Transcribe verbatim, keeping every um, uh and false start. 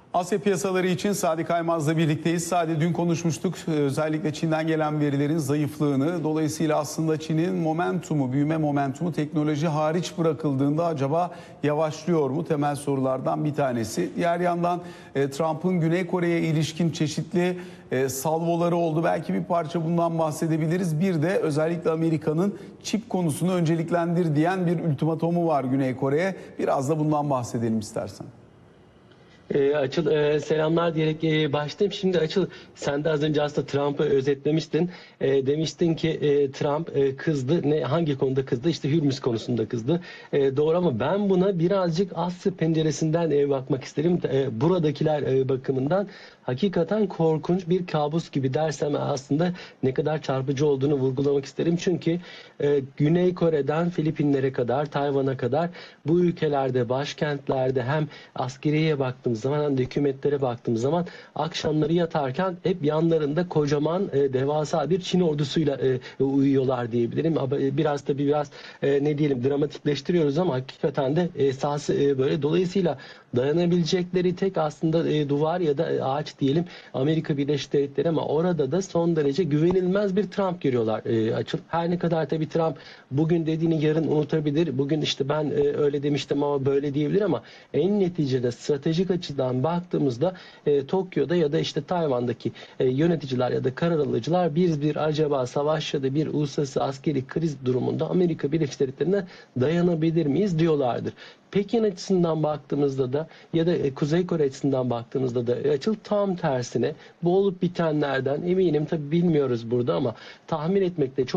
Asya piyasaları için Sadi Kaymaz'la birlikteyiz. Sadi, dün konuşmuştuk özellikle Çin'den gelen verilerin zayıflığını. Dolayısıyla aslında Çin'in momentumu, büyüme momentumu teknoloji hariç bırakıldığında acaba yavaşlıyor mu? Temel sorulardan bir tanesi. Diğer yandan e, Trump'ın Güney Kore'ye ilişkin çeşitli e, salvoları oldu. Belki bir parça bundan bahsedebiliriz. Bir de özellikle Amerika'nın çip konusunu önceliklendir diyen bir ultimatomu var Güney Kore'ye. Biraz da bundan bahsedelim istersen. E, Açıl e, selamlar diyerek e, başlayayım. Şimdi Açıl, sen de az önce aslında Trump'ı özetlemiştin. E, demiştin ki e, Trump e, kızdı. Ne, hangi konuda kızdı? İşte Hürmüz konusunda kızdı. E, doğru, ama ben buna birazcık Asya penceresinden e, bakmak isterim. E, buradakiler e, bakımından hakikaten korkunç bir kabus gibi dersem aslında ne kadar çarpıcı olduğunu vurgulamak isterim. Çünkü e, Güney Kore'den Filipinlere kadar, Tayvan'a kadar bu ülkelerde, başkentlerde hem askeriye baktığımız zaman hem de hükümetlere baktığımız zaman akşamları yatarken hep yanlarında kocaman e, devasa bir Çin ordusuyla e, uyuyorlar diyebilirim. Biraz da biraz e, ne diyelim dramatikleştiriyoruz ama hakikaten de esası e, böyle. Dolayısıyla dayanabilecekleri tek aslında e, duvar ya da e, ağaç diyelim Amerika Birleşik Devletleri, ama orada da son derece güvenilmez bir Trump görüyorlar. E, açıl. Her ne kadar tabii Trump bugün dediğini yarın unutabilir. Bugün işte ben e, öyle demiştim ama böyle diyebilir, ama en neticede stratejik açıdan baktığımızda e, Tokyo'da ya da işte Tayvan'daki e, yöneticiler ya da karar alıcılar biz bir acaba savaş ya da bir uluslararası askeri kriz durumunda Amerika Birleşik Devletleri'ne dayanabilir miyiz diyorlardır. Pekin açısından baktığımızda da ya da Kuzey Kore açısından baktığımızda da açıl tam tersine bu olup bitenlerden eminim, tabi bilmiyoruz burada ama tahmin etmekte çok